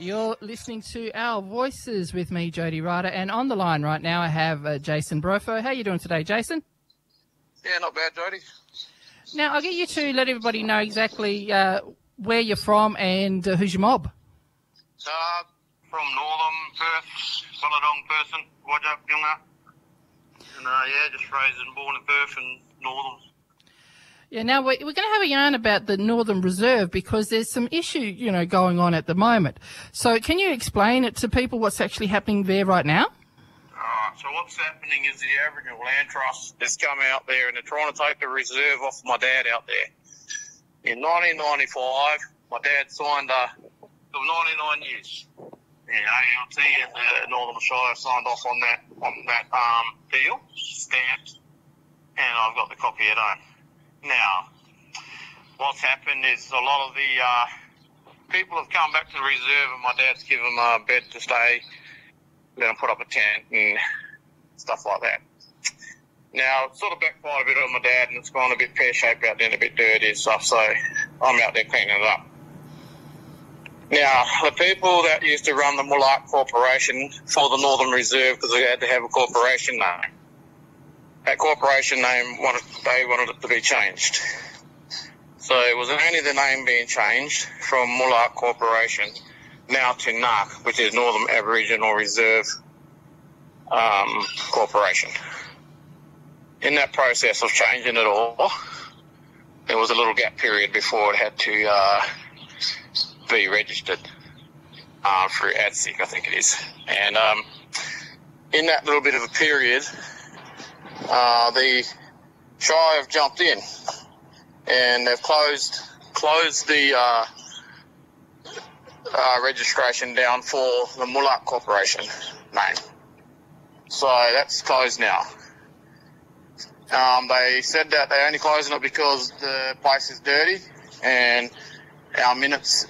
You're listening to Our Voices with me, Jody Ryder, and on the line right now I have Jason Brofo. How are you doing today, Jason? Yeah, not bad, Jody. Now, I'll get you to let everybody know exactly where you're from and who's your mob. From Northern Perth, Balladong person, Wajak Yunga. And just raised and born in Perth and Northern. Yeah, now we're going to have a yarn about the Northern Reserve because there's some issue, going on at the moment. So can you explain it to people what's actually happening there right now? So what's happening is the Aboriginal Land Trust has come out there and they're trying to take the reserve off my dad out there. In 1995, my dad signed for 99 years. And ALT and the Northern Shire signed off on that deal, stamped, and I've got the copy at home. Now, what's happened is a lot of the people have come back to the reserve and my dad's given them a bed to stay, then put up a tent and stuff like that. Now, it sort of backfired a bit on my dad and it's gone a bit pear-shaped out there and a bit dirty and stuff, so I'm out there cleaning it up. Now, the people that used to run the Moolart Corporation for the Northern Reserve, because they had to have a corporation name, that corporation name, they wanted it to be changed. So it was only the name being changed from Moolart Corporation now to NARC, which is Northern Aboriginal Reserve Corporation. In that process of changing it all, there was a little gap period before it had to be registered through ADSIC, I think it is. And in that little bit of a period, the Shire have jumped in and they've closed the registration down for the Moolart Corporation name. So that's closed now. They said that they're only closing it because the place is dirty and our minutes